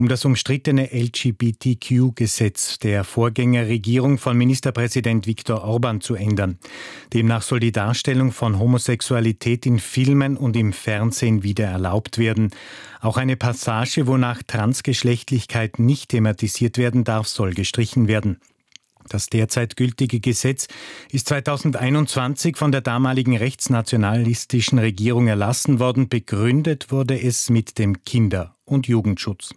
Um das umstrittene LGBTQ-Gesetz der Vorgängerregierung von Ministerpräsident Viktor Orban zu ändern. Demnach soll die Darstellung von Homosexualität in Filmen und im Fernsehen wieder erlaubt werden. Auch eine Passage, wonach Transgeschlechtlichkeit nicht thematisiert werden darf, soll gestrichen werden. Das derzeit gültige Gesetz ist 2021 von der damaligen rechtsnationalistischen Regierung erlassen worden. Begründet wurde es mit dem Kinder- und Jugendschutz.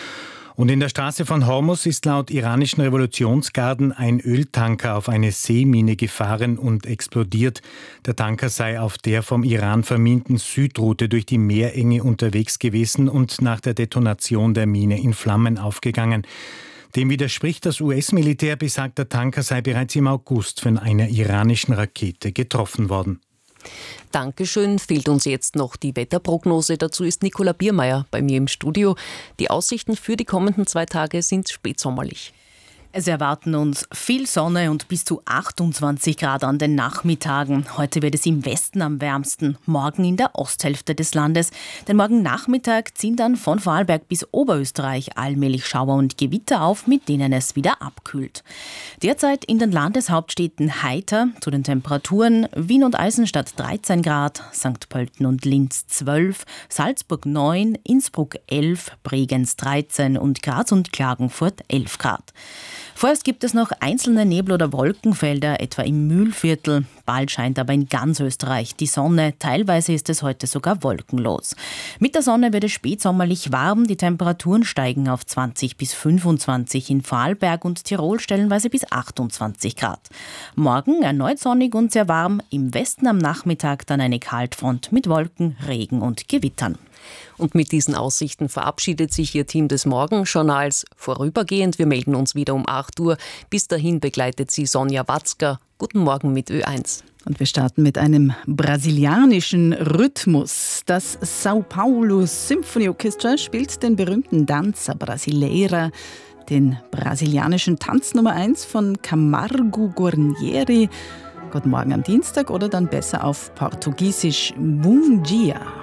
Und in der Straße von Hormuz ist laut iranischen Revolutionsgarden ein Öltanker auf eine Seemine gefahren und explodiert. Der Tanker sei auf der vom Iran verminten Südroute durch die Meerenge unterwegs gewesen und nach der Detonation der Mine in Flammen aufgegangen. Dem widerspricht das US-Militär, besagt, der Tanker sei bereits im August von einer iranischen Rakete getroffen worden. Dankeschön. Fehlt uns jetzt noch die Wetterprognose. Dazu ist Nicola Biermeier bei mir im Studio. Die Aussichten für die kommenden 2 Tage sind spätsommerlich. Es erwarten uns viel Sonne und bis zu 28 Grad an den Nachmittagen. Heute wird es im Westen am wärmsten, morgen in der Osthälfte des Landes. Denn morgen Nachmittag ziehen dann von Vorarlberg bis Oberösterreich allmählich Schauer und Gewitter auf, mit denen es wieder abkühlt. Derzeit in den Landeshauptstädten heiter, zu den Temperaturen: Wien und Eisenstadt 13 Grad, St. Pölten und Linz 12, Salzburg 9, Innsbruck 11, Bregenz 13 und Graz und Klagenfurt 11 Grad. Vorerst gibt es noch einzelne Nebel- oder Wolkenfelder, etwa im Mühlviertel. Bald scheint aber in ganz Österreich die Sonne. Teilweise ist es heute sogar wolkenlos. Mit der Sonne wird es spätsommerlich warm. Die Temperaturen steigen auf 20 bis 25 in Vorarlberg und Tirol stellenweise bis 28 Grad. Morgen erneut sonnig und sehr warm. Im Westen am Nachmittag dann eine Kaltfront mit Wolken, Regen und Gewittern. Und mit diesen Aussichten verabschiedet sich Ihr Team des Morgenjournals vorübergehend. Wir melden uns wieder um 8 Uhr. Bis dahin begleitet Sie Sonja Watzker. Guten Morgen mit Ö1. Und wir starten mit einem brasilianischen Rhythmus. Das São Paulo Symphony Orchestra spielt den berühmten Danza Brasileira, den brasilianischen Tanz Nummer 1 von Camargo Guarnieri. Guten Morgen am Dienstag oder dann besser auf Portugiesisch Bom Dia.